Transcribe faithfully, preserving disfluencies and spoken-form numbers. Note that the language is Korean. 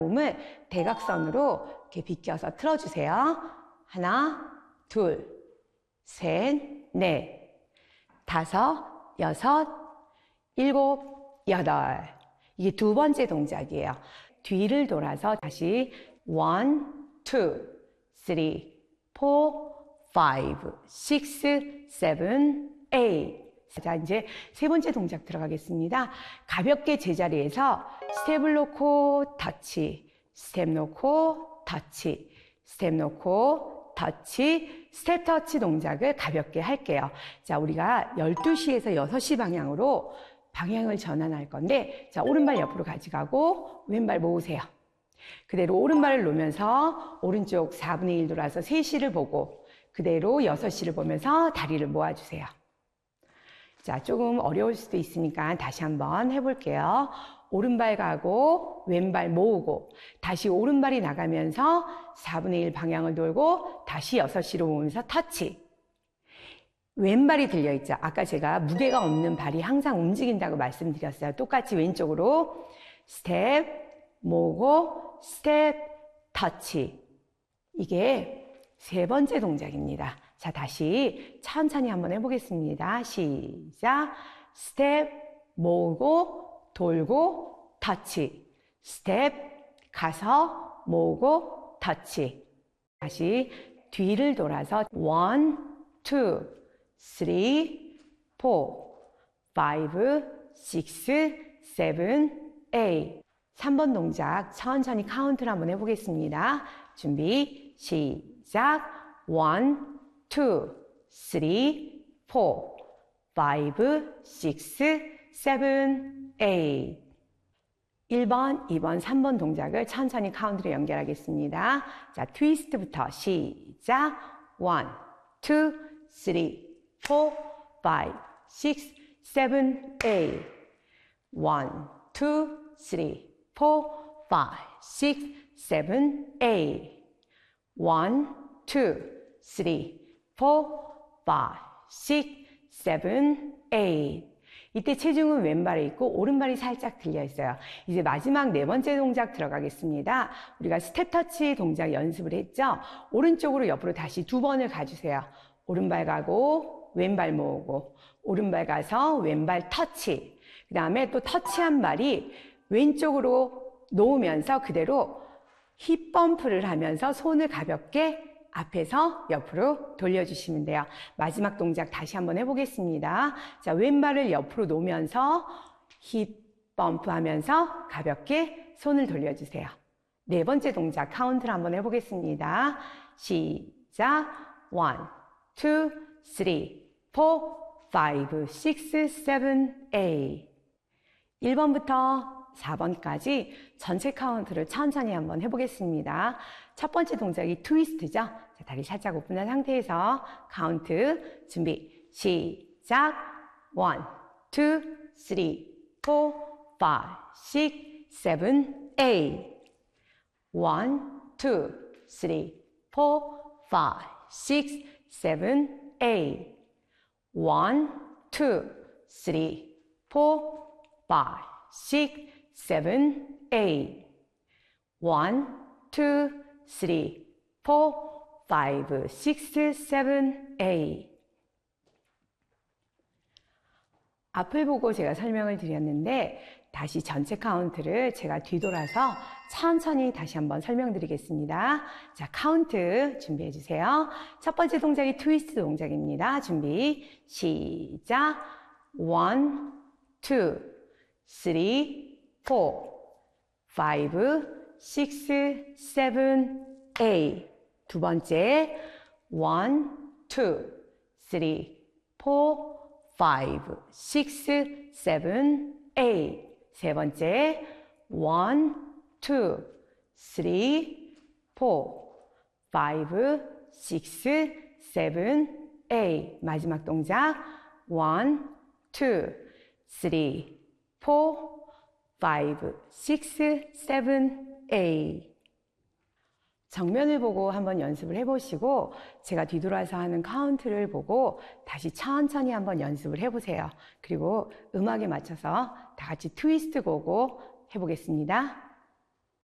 몸을 대각선으로 이렇게 비껴서 틀어주세요. 하나, 둘, 셋, 넷, 다섯, 여섯, 일곱, 여덟. 이게 두 번째 동작이에요. 뒤를 돌아서 다시 one, two, three, four, five, six, seven, eight. 자, 이제 세 번째 동작 들어가겠습니다. 가볍게 제자리에서 스텝을 놓고 터치, 스텝 놓고 터치, 스텝 놓고 터치, 스텝 터치 동작을 가볍게 할게요. 자, 우리가 열두 시에서 여섯 시 방향으로 방향을 전환할 건데, 자, 오른발 옆으로 가져가고 왼발 모으세요. 그대로 오른발을 놓으면서 오른쪽 사분의 일 돌아서 세 시를 보고 그대로 여섯 시를 보면서 다리를 모아주세요. 자, 조금 어려울 수도 있으니까 다시 한번 해볼게요. 오른발 가고 왼발 모으고 다시 오른발이 나가면서 사분의 일 방향을 돌고 다시 여섯 시로 모으면서 터치. 왼발이 들려있죠. 아까 제가 무게가 없는 발이 항상 움직인다고 말씀드렸어요. 똑같이 왼쪽으로 스텝, 모으고 스텝, 터치. 이게 세 번째 동작입니다. 자, 다시 천천히 한번 해보겠습니다. 시작. 스텝, 모으고 돌고 터치. 스텝, 가서 모으고 터치. 다시 뒤를 돌아서 one, two, three, four, five, six, seven, eight. 삼 번 동작 천천히 카운트를 한번 해보겠습니다. 준비, 시작. one, two, three, four, five, six, seven, eight. 일 번, 이 번, 삼 번 동작을 천천히 카운트로 연결하겠습니다. 자, 트위스트부터 시작. one, two, three, four, five, six, seven, eight. one, two, three, four, five, six, seven, eight. one, two, three, four, five, six, seven, eight. 이때 체중은 왼발에 있고 오른발이 살짝 들려 있어요. 이제 마지막 네 번째 동작 들어가겠습니다. 우리가 스텝 터치 동작 연습을 했죠? 오른쪽으로 옆으로 다시 두 번을 가주세요. 오른발 가고 왼발 모으고 오른발 가서 왼발 터치. 그 다음에 또 터치한 발이 왼쪽으로 놓으면서 그대로 힙 범프를 하면서 손을 가볍게 앞에서 옆으로 돌려주시면 돼요. 마지막 동작 다시 한번 해보겠습니다. 자, 왼발을 옆으로 놓으면서 힙 범프 하면서 가볍게 손을 돌려주세요. 네 번째 동작 카운트를 한번 해보겠습니다. 시작. one, two, three, four, five, six, seven, eight. 일 번부터 사 번까지 전체 카운트를 천천히 한번 해보겠습니다. 첫 번째 동작이 트위스트죠. 자, 다리 살짝 오픈한 상태에서 카운트 준비 시작. one, two, three, four, five, six, seven, eight. one, two, three, four, five, six, seven, eight. one, two, three, four, five, six, seven, eight. one, two, three, four, five, six, seven, eight. 앞을 보고 제가 설명을 드렸는데 다시 전체 카운트를 제가 뒤돌아서 천천히 다시 한번 설명드리겠습니다. 자, 카운트 준비해 주세요. 첫 번째 동작이 트위스트 동작입니다. 준비 시작. one, two, three, four, five, six, seven, eight. 두 번째 one, two, three, four, five, six, seven, eight. 세 번째 one, two, three, four, five, six, seven, eight. 마지막 동작 one, two, three, four, five, six, seven, eight. 정면을 보고 한번 연습을 해보시고 제가 뒤돌아서 하는 카운트를 보고 다시 천천히 한번 연습을 해보세요. 그리고 음악에 맞춰서 다 같이 트위스트 고고 해보겠습니다.